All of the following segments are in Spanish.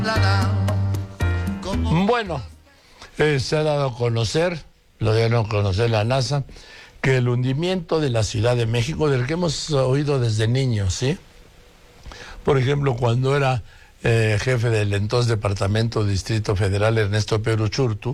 Bueno, se ha dado a conocer, lo dieron a conocer la NASA, que el hundimiento de la Ciudad de México, del que hemos oído desde niños, ¿sí? Por ejemplo, cuando era jefe del entonces Departamento Distrito Federal, Ernesto Peruchurtu,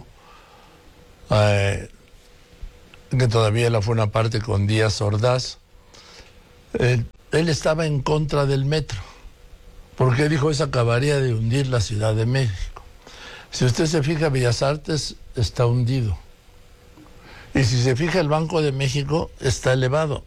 que todavía la fue una parte con Díaz Ordaz, él estaba en contra del metro, porque dijo eso acabaría de hundir la Ciudad de México. Si usted se fija, Bellas Artes está hundido. Y si se fija, el Banco de México está elevado.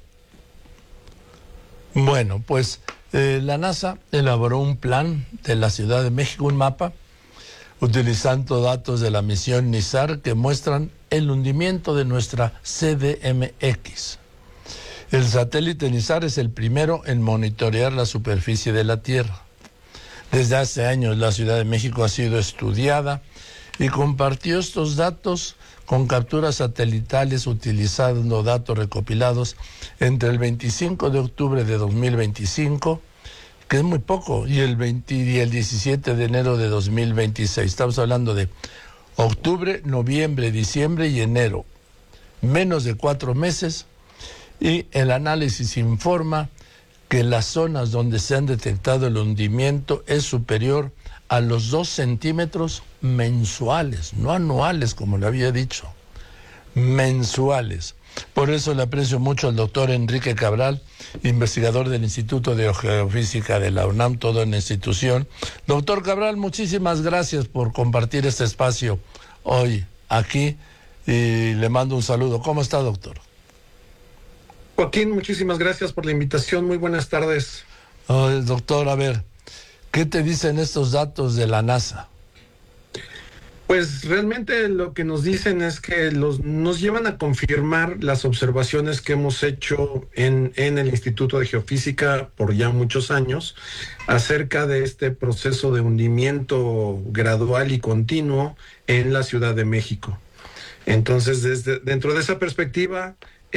Bueno, pues la NASA elaboró un plan de la Ciudad de México, un mapa, utilizando datos de la misión NISAR que muestran el hundimiento de nuestra CDMX. El satélite NISAR es el primero en monitorear la superficie de la Tierra. Desde hace años la Ciudad de México ha sido estudiada y compartió estos datos con capturas satelitales utilizando datos recopilados entre el 25 de octubre de 2025, que es muy poco, y el 17 de enero de 2026. Estamos hablando de octubre, noviembre, diciembre y enero. Menos de 4 meses, y el análisis informa que las zonas donde se han detectado el hundimiento es superior a los 2 centímetros mensuales, no anuales como le había dicho, mensuales. Por eso le aprecio mucho al doctor Enrique Cabral, investigador del Instituto de Geofísica de la UNAM, todo en la institución. Doctor Cabral, muchísimas gracias por compartir este espacio hoy aquí y le mando un saludo. ¿Cómo está, doctor? Joaquín, muchísimas gracias por la invitación. Muy buenas tardes. Doctor, a ver, ¿qué te dicen estos datos de la NASA? Pues realmente lo que nos dicen es que nos llevan a confirmar las observaciones que hemos hecho en el Instituto de Geofísica por ya muchos años acerca de este proceso de hundimiento gradual y continuo en la Ciudad de México. Entonces, dentro de esa perspectiva,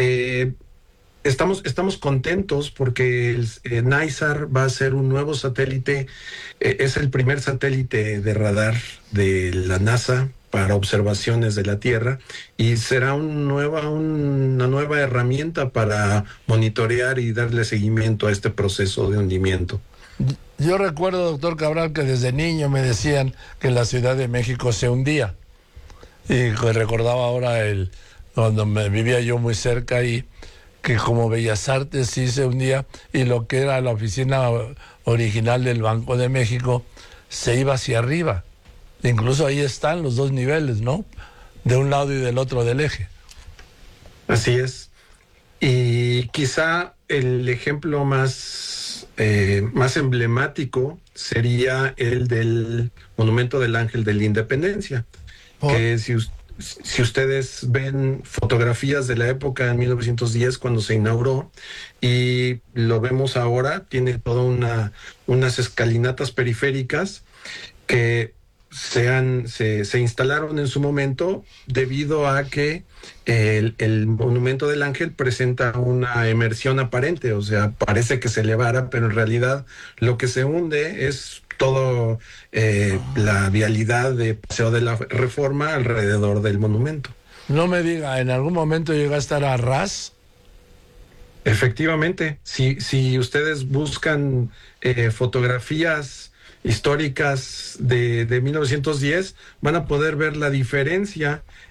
Estamos contentos porque el NISAR va a ser un nuevo satélite, es el primer satélite de radar de la NASA para observaciones de la Tierra y será una nueva herramienta para monitorear y darle seguimiento a este proceso de hundimiento. Yo recuerdo, doctor Cabral, que desde niño me decían que la Ciudad de México se hundía y recordaba ahora cuando vivía yo muy cerca ahí, que como Bellas Artes sí se hundía y lo que era la oficina original del Banco de México se iba hacia arriba. Incluso ahí están los 2 niveles, ¿no? De un lado y del otro del eje. Así es. Y quizá el ejemplo más emblemático sería el del Monumento del Ángel de la Independencia, que si ustedes ven fotografías de la época en 1910 cuando se inauguró y lo vemos ahora, tiene toda unas escalinatas periféricas que se instalaron en su momento debido a que el Monumento del Ángel presenta una emersión aparente, o sea, parece que se elevara, pero en realidad lo que se hunde es todo la vialidad de Paseo de la Reforma alrededor del monumento. No me diga, ¿en algún momento llegó a estar a ras? Efectivamente, si ustedes buscan fotografías históricas de 1910, van a poder ver la diferencia